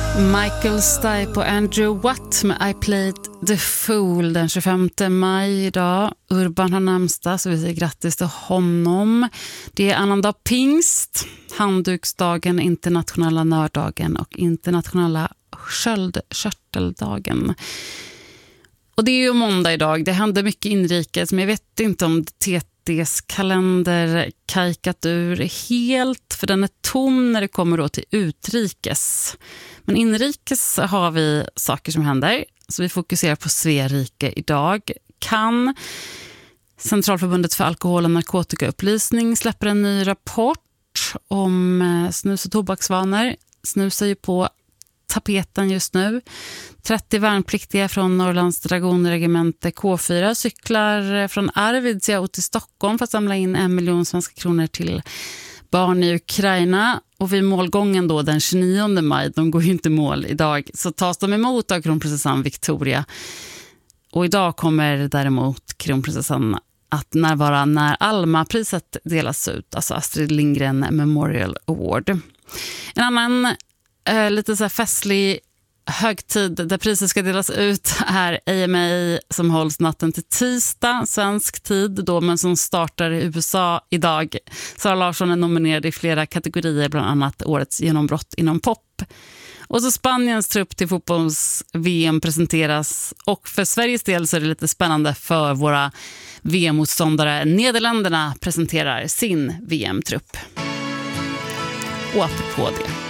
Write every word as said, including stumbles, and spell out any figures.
Michael Stipe och Andrew Watt med I Played the Fool den tjugofemte maj idag. Urban har namnsdag, så vi säger grattis till honom. Det är annandag pingst, handduksdagen, internationella nörddagen och internationella sköldkörteldagen. Och det är ju måndag idag, det händer mycket inrikes, men jag vet inte om T T:s kalender kajkat ur helt, för den är tom när det kommer då till utrikes. Men inrikes har vi saker som händer, så vi fokuserar på Sverige idag. Kan Centralförbundet för alkohol- och narkotikaupplysning släpper en ny rapport om snus- och tobaksvanor. Snus är ju på tapeten just nu. trettio värnpliktiga från Norrlands dragonregemente K fyra cyklar från Arvidsjaur till Stockholm för att samla in en miljon svenska kronor till barn i Ukraina. Och vid målgången då den tjugonionde maj, de går ju inte mål idag, så tas de emot av kronprinsessan Victoria. Och idag kommer däremot kronprinsessan att närvara när Alma-priset delas ut, alltså Astrid Lindgren Memorial Award. En annan eh, lite så här festlig högtid där priset ska delas ut är A M A som hålls natten till tisdag, svensk tid då, men som startar i U S A idag. Sara Larsson är nominerad i flera kategorier, bland annat årets genombrott inom pop. Och så Spaniens trupp till fotbolls-V M presenteras, och för Sveriges del så är det lite spännande för våra V M-motståndare. Nederländerna presenterar sin V M-trupp. Och apropå det,